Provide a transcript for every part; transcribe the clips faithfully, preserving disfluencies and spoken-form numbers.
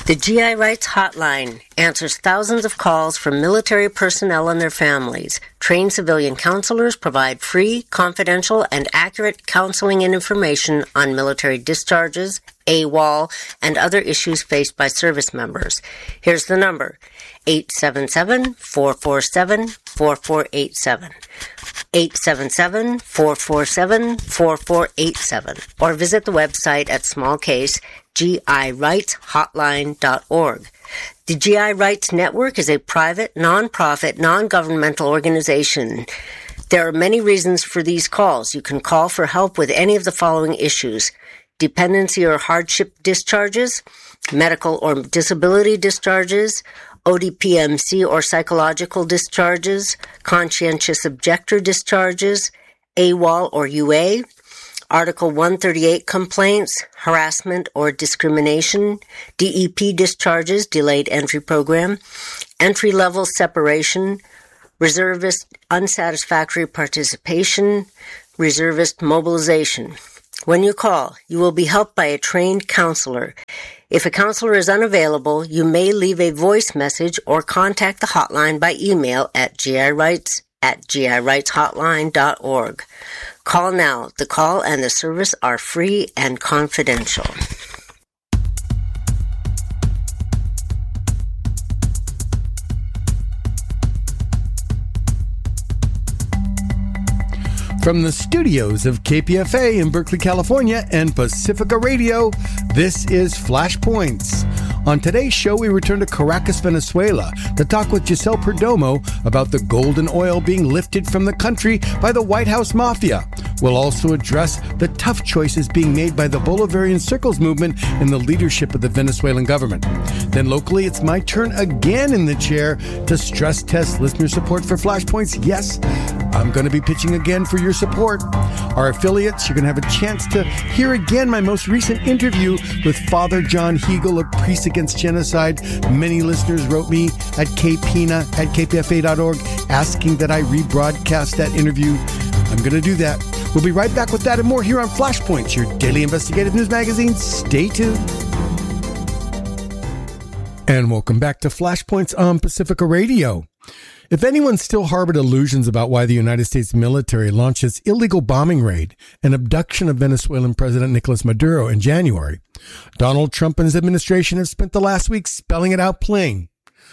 The G I Rights Hotline answers thousands of calls from military personnel and their families. Trained civilian counselors provide free, confidential, and accurate counseling and information on military discharges, AWOL, and other issues faced by service members. Here's the number, eight seven seven, four four seven, four four eight seven. eight seven seven, four four seven, four four eight seven, or visit the website at small case G I rights hotline dot org. The G I Rights Network is a private, non-profit, non-governmental organization. There are many reasons for these calls. You can call for help with any of the following issues: dependency or hardship discharges, medical or disability discharges, O D P M C or psychological discharges, conscientious objector discharges, AWOL or U A, Article one thirty-eight complaints, harassment or discrimination, D E P discharges, delayed entry program, entry-level separation, reservist unsatisfactory participation, reservist mobilization. When you call, you will be helped by a trained counselor. If a counselor is unavailable, you may leave a voice message or contact the hotline by email at girights at g i rights hotline dot org. Call now. The call and the service are free and confidential. From the studios of K P F A in Berkeley, California, and Pacifica Radio, this is Flashpoints. On today's show, we return to Caracas, Venezuela, to talk with Giselle Perdomo about the golden oil being lifted from the country by the White House Mafia. We'll also address the tough choices being made by the Bolivarian Circles movement in the leadership of the Venezuelan government. Then locally, it's my turn again in the chair to stress test listener support for Flashpoints. Yes, I'm going to be pitching again for your support. Our affiliates, you're going to have a chance to hear again my most recent interview with Father John Hegel, a priest against genocide. Many listeners wrote me at k p n a at k p f a dot org asking that I rebroadcast that interview. I'm going to do that. We'll be right back with that and more here on Flashpoints, your daily investigative news magazine. Stay tuned. And welcome back to Flashpoints on Pacifica Radio. If anyone still harbored illusions about why the United States military launched its illegal bombing raid and abduction of Venezuelan President Nicolas Maduro in January, Donald Trump and his administration have spent the last week spelling it out plain.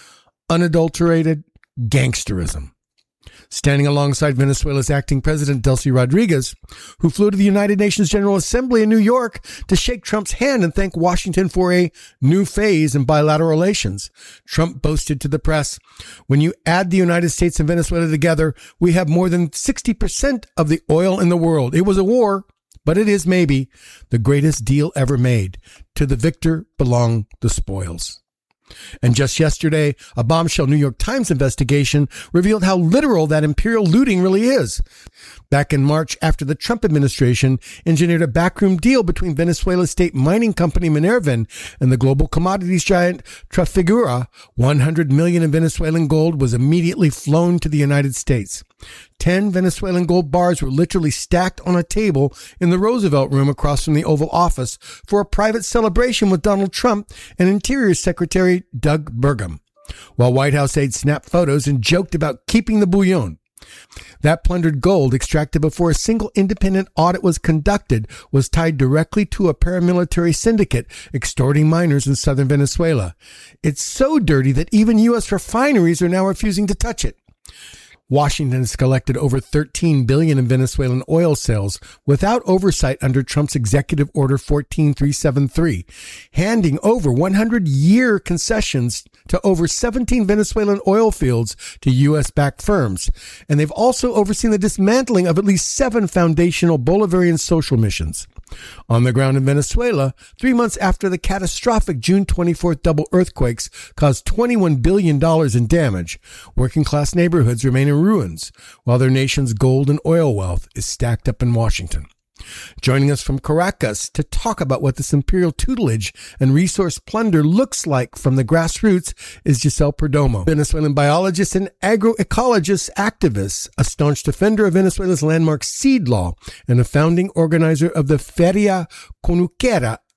Unadulterated gangsterism. Standing alongside Venezuela's acting president, Delcy Rodriguez, who flew to the United Nations General Assembly in New York to shake Trump's hand and thank Washington for a new phase in bilateral relations, Trump boasted to the press, "When you add the United States and Venezuela together, we have more than sixty percent of the oil in the world. It was a war, but it is maybe the greatest deal ever made. To the victor belong the spoils." And just yesterday, a bombshell New York Times investigation revealed how literal that imperial looting really is. Back in March, after the Trump administration engineered a backroom deal between Venezuela's state mining company Minervan and the global commodities giant Trafigura, one hundred million in Venezuelan gold was immediately flown to the United States. Ten Venezuelan gold bars were literally stacked on a table in the Roosevelt Room across from the Oval Office for a private celebration with Donald Trump and Interior Secretary Doug Burgum, while White House aides snapped photos and joked about keeping the bullion. That plundered gold, extracted before a single independent audit was conducted, was tied directly to a paramilitary syndicate extorting miners in southern Venezuela. It's so dirty that even U S refineries are now refusing to touch it. Washington has collected over thirteen billion dollars in Venezuelan oil sales without oversight under Trump's Executive Order fourteen three seventy-three, handing over one hundred year concessions to over seventeen Venezuelan oil fields to U S-backed firms. And they've also overseen the dismantling of at least seven foundational Bolivarian social missions. On the ground in Venezuela, three months after the catastrophic June twenty-fourth double earthquakes caused twenty-one billion dollars in damage, working-class neighborhoods remain in ruins, while their nation's gold and oil wealth is stacked up in Washington. Joining us from Caracas to talk about what this imperial tutelage and resource plunder looks like from the grassroots is Giselle Perdomo, Venezuelan biologist and agroecologist activist, a staunch defender of Venezuela's landmark seed law, and a founding organizer of the Feria Conuquera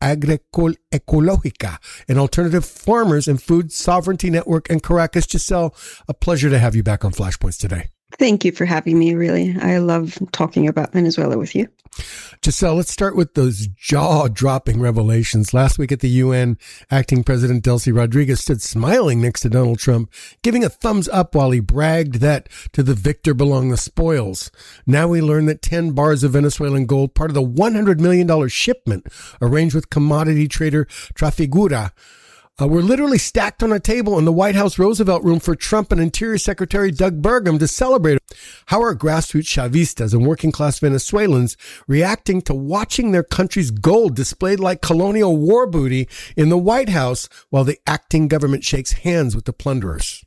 Agroecológica, an alternative farmers and food sovereignty network in Caracas. Giselle, a pleasure to have you back on Flashpoints today. Thank you for having me, really. I love talking about Venezuela with you. Giselle, let's start with those jaw-dropping revelations. Last week at the U N, acting President Delcy Rodriguez stood smiling next to Donald Trump, giving a thumbs up while he bragged that to the victor belong the spoils. Now we learn that ten bars of Venezuelan gold, part of the one hundred million dollars shipment arranged with commodity trader Trafigura, Uh, were literally stacked on a table in the White House Roosevelt Room for Trump and Interior Secretary Doug Burgum to celebrate. How are grassroots Chavistas and working-class Venezuelans reacting to watching their country's gold displayed like colonial war booty in the White House while the acting government shakes hands with the plunderers?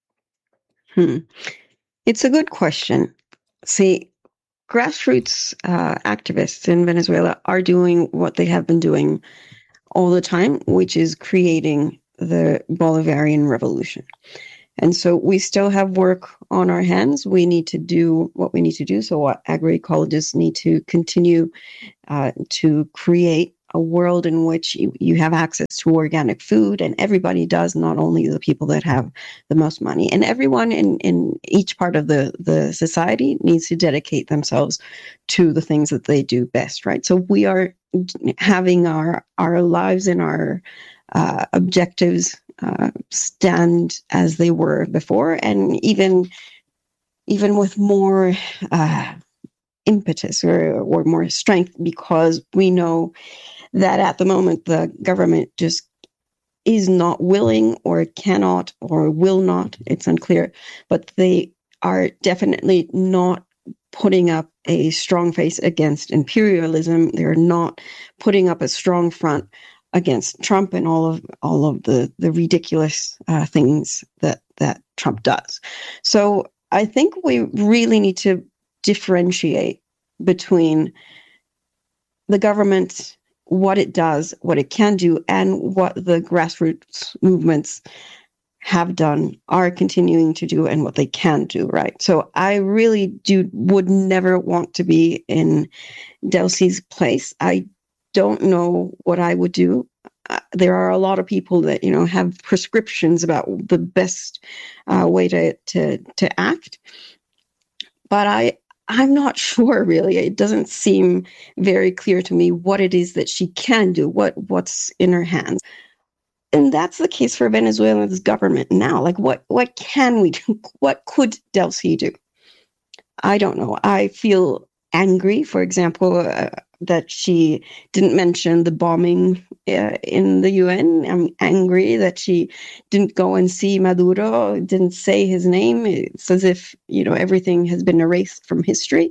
Hmm. It's a good question. See, grassroots uh, activists in Venezuela are doing what they have been doing all the time, which is creating the Bolivarian revolution. And so we still have work on our hands. We need to do what we need to do. So what agroecologists need to continue uh, to create a world in which you, you have access to organic food, and everybody does, not only the people that have the most money. And everyone in, in each part of the, the society needs to dedicate themselves to the things that they do best, right? So we are having our our lives and our uh, objectives uh, stand as they were before, and even even with more uh, impetus or or more strength, because we know that at the moment the government just is not willing or cannot or will not, it's unclear, but they are definitely not putting up a strong face against imperialism. They're not putting up a strong front against Trump and all of all of the the ridiculous uh, things that that Trump does. So I think we really need to differentiate between the government, what it does, what it can do, and what the grassroots movements have done, are continuing to do, and what they can do, right? So I really do would never want to be in Delcy's place. I don't know what I would do. Uh, there are a lot of people that, you know, have prescriptions about the best uh, way to, to to act, but I I'm not sure, really. It doesn't seem very clear to me what it is that she can do, what what's in her hands. And that's the case for Venezuela's government now. Like, what, what can we do? What could Delcy do? I don't know. I feel angry, for example, uh, that she didn't mention the bombing uh, in the U N. I'm angry that she didn't go and see Maduro, didn't say his name. It's as if, you know, everything has been erased from history.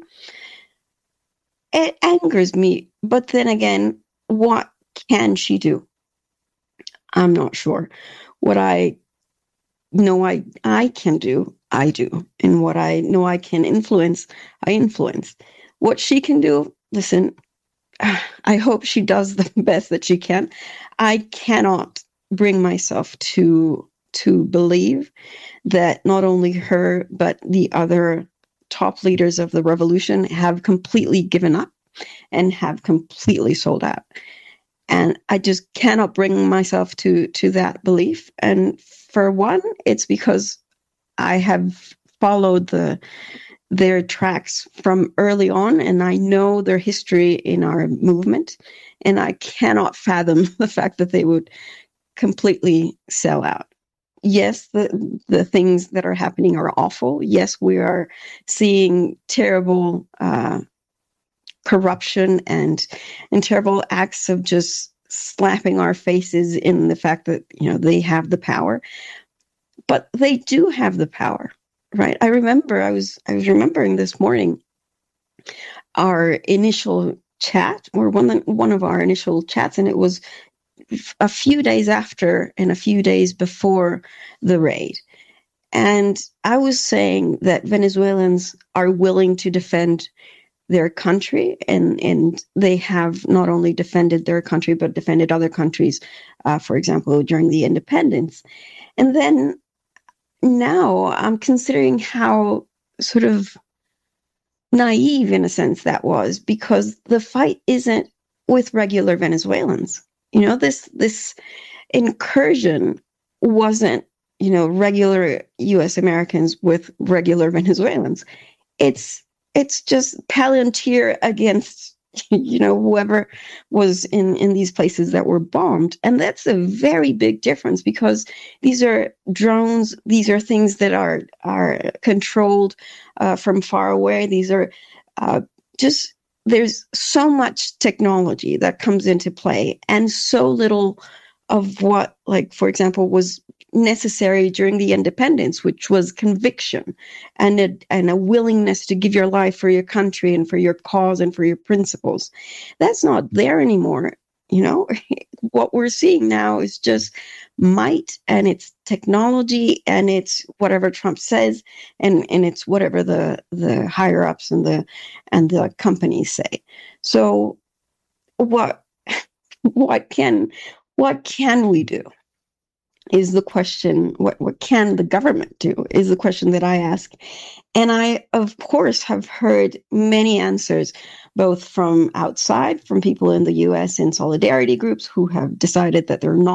It angers me. But then again, what can she do? I'm not sure. What I know I, I can do, I do. And what I know I can influence, I influence. What she can do, listen, I hope she does the best that she can. I cannot bring myself to to believe that not only her, but the other top leaders of the revolution have completely given up and have completely sold out. And I just cannot bring myself to to that belief. And for one, it's because I have followed the their tracks from early on, and I know their history in our movement, and I cannot fathom the fact that they would completely sell out. Yes, the the things that are happening are awful. Yes, we are seeing terrible uh, corruption and and terrible acts of just slapping our faces in the fact that, you know, they have the power. But they do have the power, right? I remember I was I was remembering this morning our initial chat, or one one of our initial chats, and it was a few days after and a few days before the raid. And I was saying that Venezuelans are willing to defend their country, and, and they have not only defended their country, but defended other countries, uh, for example, during the independence. And then now I'm considering how sort of naive, in a sense, that was, because the fight isn't with regular Venezuelans. You know, this this incursion wasn't, you know, regular U S Americans with regular Venezuelans. It's it's just Palantir against, you know, whoever was in, in these places that were bombed. And that's a very big difference, because these are drones. These are things that are, are controlled uh, from far away. These are uh, just, there's so much technology that comes into play, and so little of what, like, for example, was necessary during the independence, which was conviction and a, and a willingness to give your life for your country and for your cause and for your principles. That's not there anymore. You know, what we're seeing now is just might, and it's technology, and it's whatever Trump says, and, and it's whatever the, the higher ups and the, and the companies say. So what, what can, what can we do? Is the question. What, what can the government do is the question that I ask. And I, of course, have heard many answers, both from outside, from people in the U S in solidarity groups who have decided that they're not